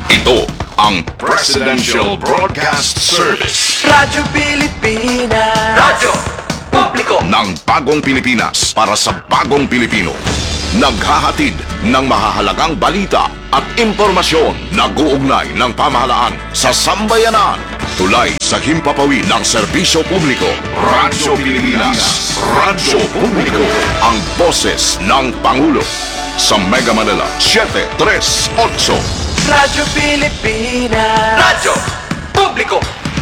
Ito ang Presidential Broadcast Service Radyo Pilipinas. Radyo Publiko ng Bagong Pilipinas para sa Bagong Pilipino. Naghahatid ng mahahalagang balita at impormasyon na guugnay ng pamahalaan sa sambayanan. Tulay sa himpapawid ng serbisyo publiko. Radyo Pilipinas. Radyo Publiko. Ang boses ng Pangulo. Sa Mega Manila, 738. Radyo Pilipinas. Radyo Publiko.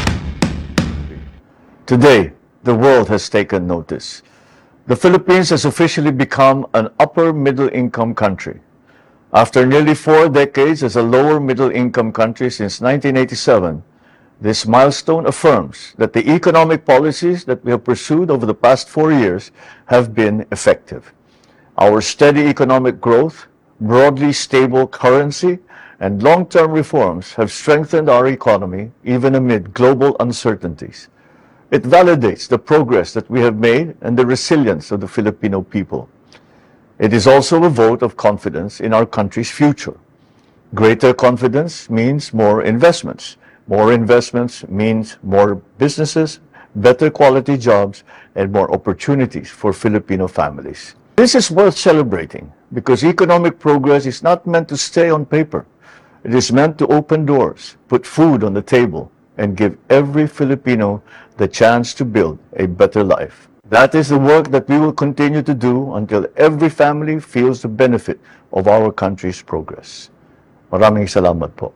Today, the world has taken notice. The Philippines has officially become an upper middle-income country. After nearly 4 decades as a lower middle-income country since 1987, this milestone affirms that the economic policies that we have pursued over the past 4 years have been effective. Our steady economic growth, broadly stable currency, and long-term reforms have strengthened our economy even amid global uncertainties. It validates the progress that we have made and the resilience of the Filipino people. It is also a vote of confidence in our country's future. Greater confidence means more investments. More investments means more businesses, better quality jobs, and more opportunities for Filipino families. This is worth celebrating because economic progress is not meant to stay on paper. It is meant to open doors, put food on the table, and give every Filipino the chance to build a better life. That is the work that we will continue to do until every family feels the benefit of our country's progress. Maraming salamat po.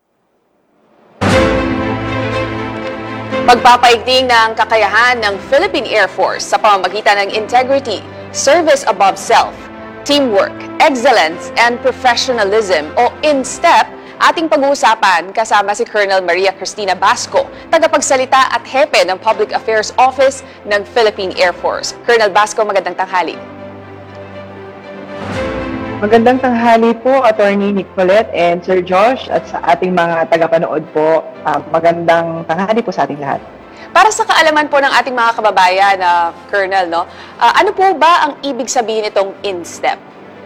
Magpapaigting ng kakayahan ng Philippine Air Force sa pamamagitan ng integrity, service above self, teamwork, excellence, and professionalism o INSTEP, ating pag-uusapan kasama si Colonel Maria Cristina Basco, tagapagsalita at hepe ng Public Affairs Office ng Philippine Air Force. Colonel Basco, magandang tanghali. Magandang tanghali po, Attorney Nicolette and Sir Josh, at sa ating mga tagapanood po, magandang tanghali po sa ating lahat. Para sa kaalaman po ng ating mga kababayan, Colonel, ano po ba ang ibig sabihin itong INSTEP?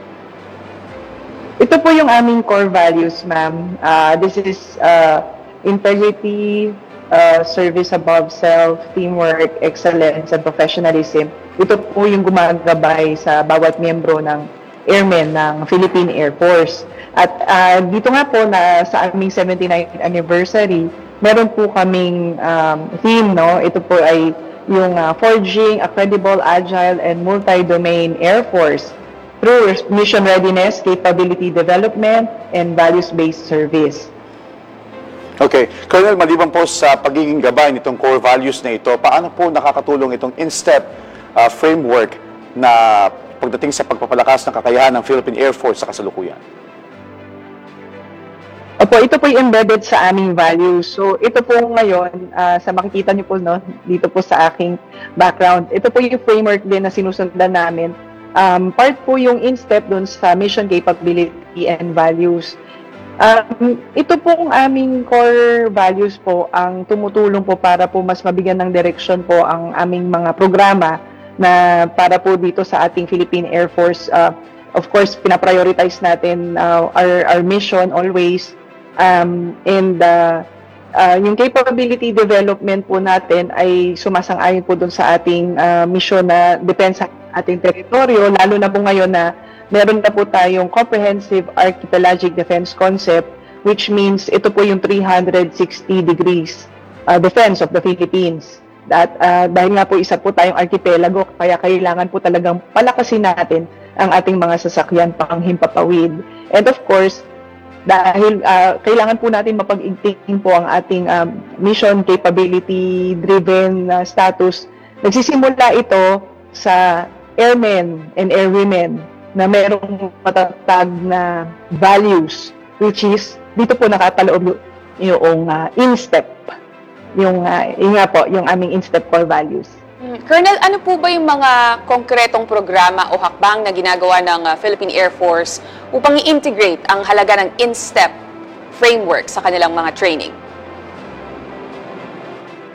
Ito po yung aming core values, ma'am. This is integrity, service above self, teamwork, excellence, and professionalism. Ito po yung gumagabay sa bawat miyembro ng airmen ng Philippine Air Force. At dito nga po na sa aming 79th anniversary, meron po kaming theme, no? Ito po ay yung forging a credible, agile, and multi-domain Air Force through mission readiness, capability development, and values-based service. Okay. Colonel, maliban po sa pagiging gabay nitong core values na ito, paano po nakakatulong itong INSTEP framework na pagdating sa pagpapalakas ng kakayahan ng Philippine Air Force sa kasalukuyan? Opo, ito po yung embedded sa aming values. So, ito po ngayon, sa makikita niyo po, no, dito po sa aking background, ito po yung framework din na sinusundan namin. Part po yung INSTEP dun sa mission capability and values. Ito po ang aming core values po ang tumutulong po para po mas mabigyan ng direksyon po ang aming mga programa na para po dito sa ating Philippine Air Force. Of course, pinaprioritize natin our mission always. And yung capability development po natin ay sumasang-ayon po dun sa ating mission na defense sa ating teritoryo, lalo na po ngayon na meron na po tayong comprehensive archipelagic defense concept, which means ito po yung 360 degrees defense of the Philippines. Dahil nga po isa po tayong archipelago, kaya kailangan po talagang palakasin natin ang ating mga sasakyan panghimpapawid. And of course, dahil kailangan po natin mapag-igtingin po ang ating mission capability driven status. Nagsisimula ito sa airmen and airwomen na merong matatag na values, which is dito po nakapaloob yung INSTEP, yung aming INSTEP core values. Colonel, ano po ba yung mga konkretong programa o hakbang na ginagawa ng Philippine Air Force upang i-integrate ang halaga ng INSTEP framework sa kanilang mga training?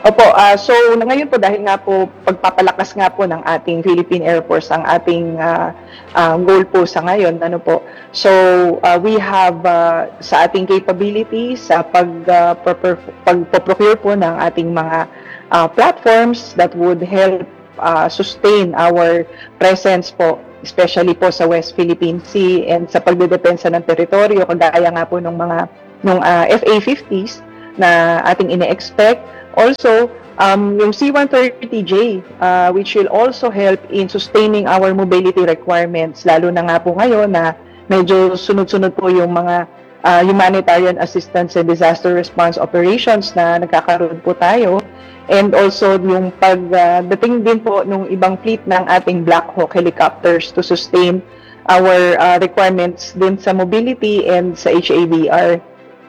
Opo, so ngayon po dahil nga po pagpapalakas nga po ng ating Philippine Air Force ang ating goal po sa ngayon, ano po. So we have sa ating capabilities sa pagpo-procure po ng ating mga platforms that would help sustain our presence po, especially po sa West Philippine Sea and sa pagdedepensa ng teritoryo, kagaya nga po ng mga FA-50s na ating ine-expect. Also, yung C-130J, which will also help in sustaining our mobility requirements, lalo na nga po ngayon na medyo sunod-sunod po yung mga humanitarian assistance and disaster response operations na nagkakaroon po tayo. And also yung pagdating din po ng ibang fleet ng ating Black Hawk helicopters to sustain our requirements din sa mobility and sa HAVR.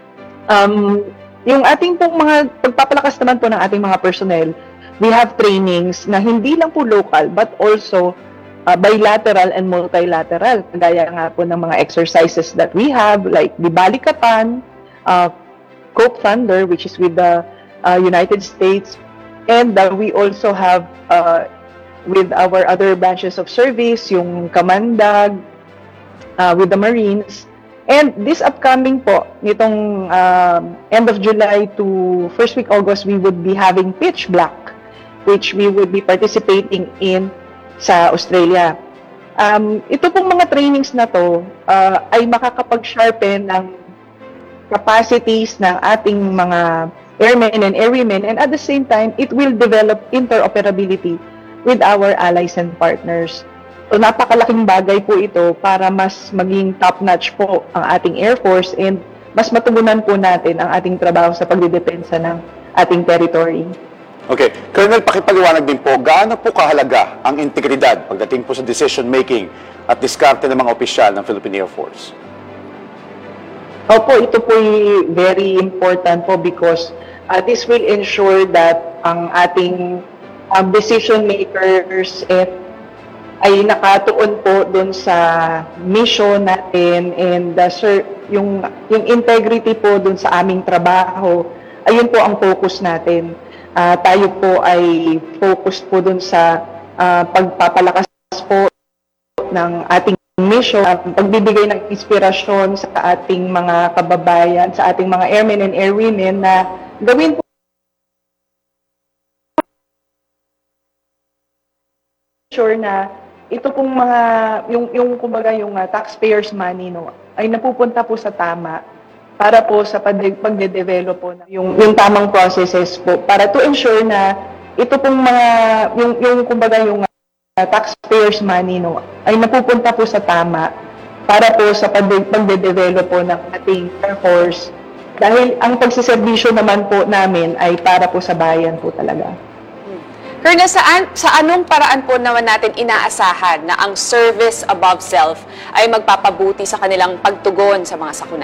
Yung ating pong mga pagpapalakas naman po ng ating mga personnel, we have trainings na hindi lang po local but also bilateral and multilateral. Kagaya nga po ng mga exercises that we have like the Balikatan, Cope Thunder, which is with the United States, and we also have with our other branches of service, yung Kamandag, with the Marines. And this upcoming po, nitong end of July to first week August, we would be having Pitch Black, which we would be participating in sa Australia. Ito pong mga trainings na to ay makakapag-sharpen ng capacities ng ating mga airmen and airwomen, and at the same time, it will develop interoperability with our allies and partners. So napakalaking bagay po ito para mas maging top-notch po ang ating Air Force and mas matugunan po natin ang ating trabaho sa pagdedepensa ng ating territory. Okay. Colonel, pakipaliwanag din po, gaano po kahalaga ang integridad pagdating po sa decision-making at diskarte ng mga opisyal ng Philippine Air Force? Opo, ito po very important po because this will ensure that ang ating decision makers ay nakatuon po doon sa mission natin and yung integrity po doon sa aming trabaho, ayun po ang focus natin. Tayo po ay focused po doon sa pagpapalakas po ng ating mission, pagbibigay ng inspirasyon sa ating mga kababayan, sa ating mga airmen and airwomen na gawin po sure na ito pong mga yung kumbaga yung taxpayers money ay napupunta po sa tama para po sa pagde-develop po yung tamang processes po para to ensure na ito pong mga yung kumbaga yung taxpayers money ay napupunta po sa tama para po sa pagde-develop po ng ating Air Force dahil ang pagseserbisyo naman po namin ay para po sa bayan po talaga. Colonel, sa anong paraan po naman natin inaasahan na ang service above self ay magpapabuti sa kanilang pagtugon sa mga sakuna?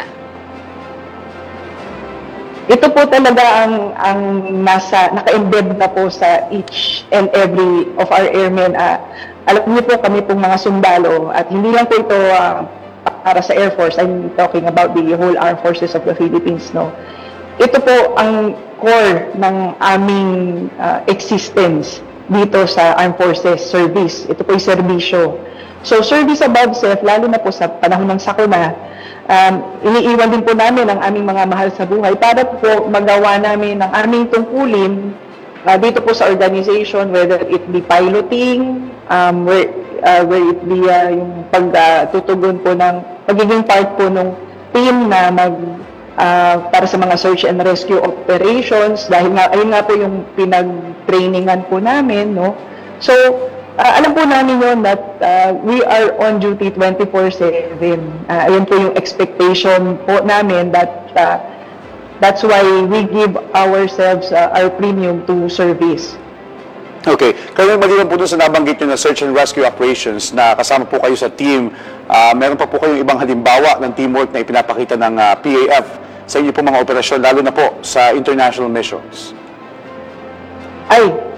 Ito po talaga ang naka-embed na po sa each and every of our airmen. Alam niyo po kami pong mga sundalo at hindi lang po ito para sa Air Force. I'm talking about the whole Armed Forces of the Philippines. Ito po ang core ng aming existence dito sa Armed Forces Service. Ito po yung serbisyo. So, service above self, lalo na po sa panahon ng sakuna, iniiwan din po namin ang aming mga mahal sa buhay para po magawa namin ang aming tungkulin dito po sa organization, whether it be piloting, where it be yung pagtutugon po ng pagiging part po ng team na para sa mga search and rescue operations dahil nga ayun nga po yung pinag-trainingan po namin so alam po namin yun that we are on duty 24/7 ayun po yung expectation po namin that's why we give ourselves our premium to service. Okay. Colonel, maliban po doon sa nabanggit nyo na search and rescue operations na kasama po kayo sa team, meron pa po kayong ibang halimbawa ng teamwork na ipinapakita ng PAF sa inyo po mga operasyon, lalo na po sa international missions? Ay,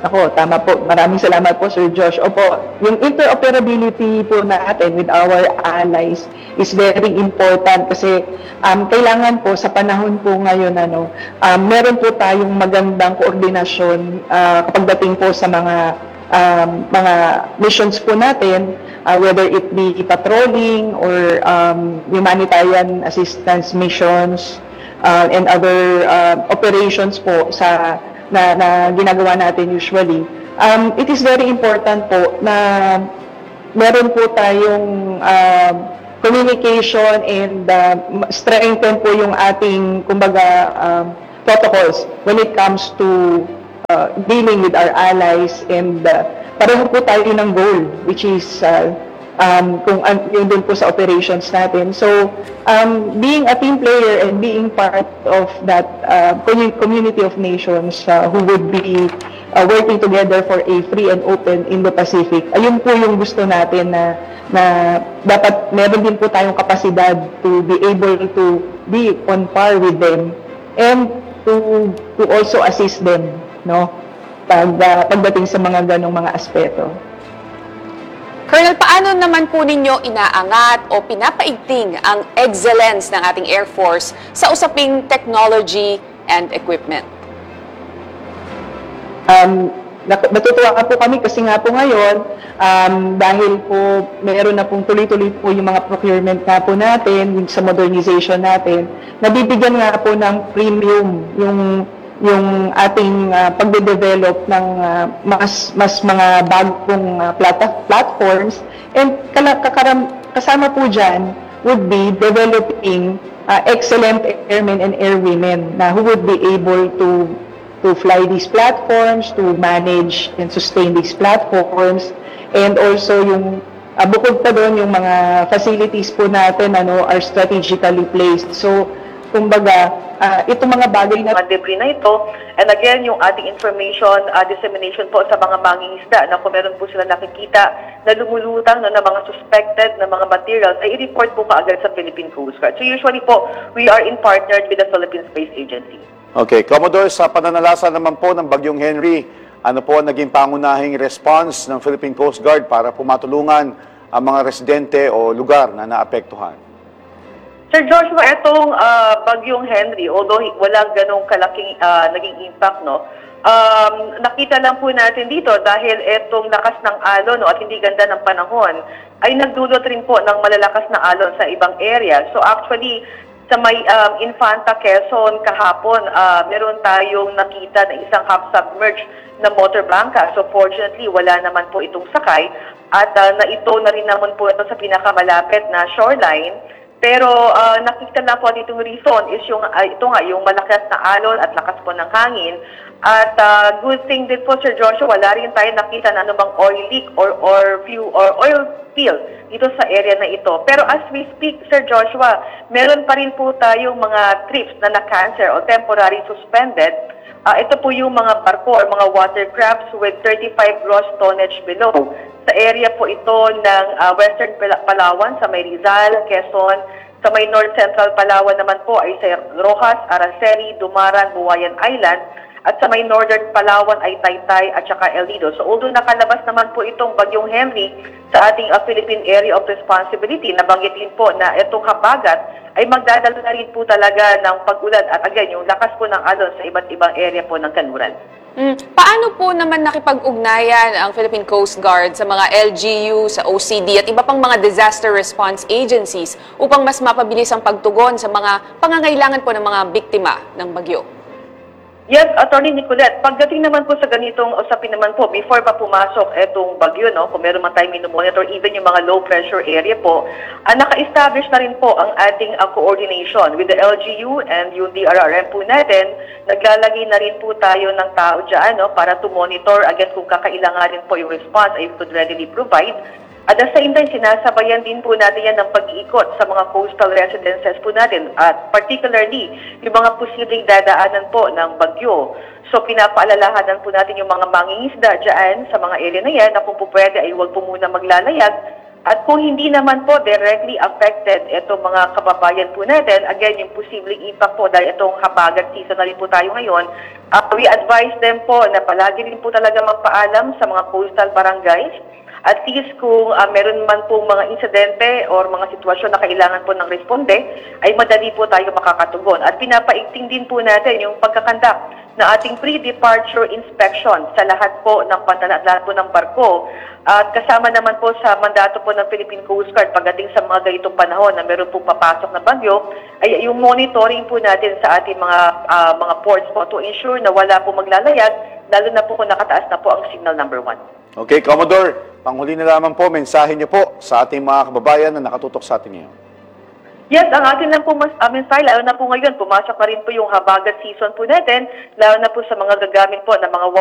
Ako, tama po. Maraming salamat po, Sir Josh. Opo, yung interoperability po natin with our allies is very important kasi kailangan po sa panahon po ngayon, meron po tayong magandang koordinasyon kapag dating po sa mga missions po natin, whether it be patrolling or humanitarian assistance missions and other operations po na ginagawa natin usually. It is very important po na meron po tayong communication and strengthen po yung ating, kumbaga, protocols when it comes to dealing with our allies and pareho po tayo ng goal, which is kung yun din po sa operations natin. So, being a team player and being part of that community of nations who would be working together for a free and open Indo-Pacific, ayun po yung gusto natin na dapat meron din po tayong kapasidad to be able to be on par with them and to also assist them, no? Pagdating sa mga ganong mga aspeto. Colonel, paano naman po ninyo inaangat o pinapaigting ang excellence ng ating Air Force sa usaping technology and equipment? Natutuwa po kami kasi nga po ngayon, dahil po meron na pong tuloy-tuloy po yung mga procurement nga po natin, sa modernization natin, nabibigyan nga po ng premium yung ating pagde-develop ng mas mga bagong platforms, and kasama po dyan would be developing excellent airmen and airwomen who would be able to fly these platforms, to manage and sustain these platforms, and also yung bukod pa doon yung mga facilities po natin are strategically placed. So kumbaga, itong mga bagay na mga debris na ito, and again, yung ating information dissemination po sa mga mangingisda na kung meron po sila nakikita na lumulutang na mga suspected na mga materials, ay i-report po kaagad sa Philippine Coast Guard. So usually po, we are in partnered with the Philippine Space Agency. Okay, Commodore, sa pananalasa naman po ng Bagyong Henry, ano po ang naging pangunahing response ng Philippine Coast Guard para po matulungan ang mga residente o lugar na naapektuhan? Sir Joshua, itong Bagyong Henry, although walang ganong kalaking naging impact, nakita lang po natin dito dahil itong lakas ng alon at hindi ganda ng panahon ay nagdulot rin po ng malalakas na alon sa ibang area. So actually, sa may Infanta, Quezon kahapon, meron tayong nakita na isang half-submerged na motorbangka. So fortunately, wala naman po itong sakay at ito na rin naman po ito sa pinakamalapit na shoreline. Pero nakita na po ditong reason is ito nga, yung malakas na alon at lakas po ng hangin. At good thing din po, Sir Joshua, wala rin tayo nakita na anumang oil leak or oil spill dito sa area na ito. Pero as we speak, Sir Joshua, meron pa rin po tayong mga trips na na-cancel o temporary suspended. Ito po yung mga barko or mga watercrafts with 35 gross tonnage below. Sa area po ito ng Western Palawan, sa may Rizal, Quezon. Sa may North Central Palawan naman po ay sa Rojas, Araceli, Dumaran, Buwayan Island. At sa may Northern Palawan ay Taytay at saka El Nido. So although nakalabas naman po itong Bagyong Henry sa ating Philippine Area of Responsibility, nabanggit din po na itong habagat ay magdadala na rin po talaga ng pag-ulan at again, yung lakas po ng alon sa iba't ibang area po ng kanluran. Paano po naman nakipag-ugnayan ang Philippine Coast Guard sa mga LGU, sa OCD at iba pang mga disaster response agencies upang mas mapabilis ang pagtugon sa mga pangangailangan po ng mga biktima ng bagyo? Yes, Attorney Nicolette, pagdating naman po sa ganitong usapin naman po, before pa pumasok etong bagyo, kung meron man tayo minomonitor, even yung mga low pressure area po, naka-establish na rin po ang ating coordination with the LGU and yung DRRM po natin. Naglalagay na rin po tayo ng tao dyan para to monitor again kung kakailanganin po yung response ay could readily provide. At the same time, sinasabayan din po natin yan ng pag-iikot sa mga coastal residences po natin at particularly yung mga posibleng dadaanan po ng bagyo. So pinapaalalahanan po natin yung mga mangingisda dyan sa mga area na yan na kung po pwede ay huwag po muna maglalayag At kung hindi naman po directly affected itong mga kababayan po natin, again, yung posibleng impact po dahil itong habagat season na rin po tayo ngayon, we advise them po na palagi rin po talaga magpaalam sa mga coastal barangays. At least kung meron man po mga insidente or mga sitwasyon na kailangan po ng responde, ay madali po tayo makakatugon. At pinapaigting din po natin yung pagkakandak na ating pre-departure inspection sa lahat po ng pantalan at lahat po ng barko. At kasama naman po sa mandato po ng Philippine Coast Guard pagdating sa mga ganitong panahon na meron pong papasok na bagyo, ay yung monitoring po natin sa ating mga ports po to ensure na wala po maglalayag, lalo na po kung nakataas na po ang signal number 1. Okay, Commodore, panghuli na lamang po, mensahe niyo po sa ating mga kababayan na nakatutok sa atin ngayon. Yes, ang atin lang po mensahe, lalo na po ngayon, pumasok na rin po yung habagat season po natin, lalo na po sa mga gagamit po ng mga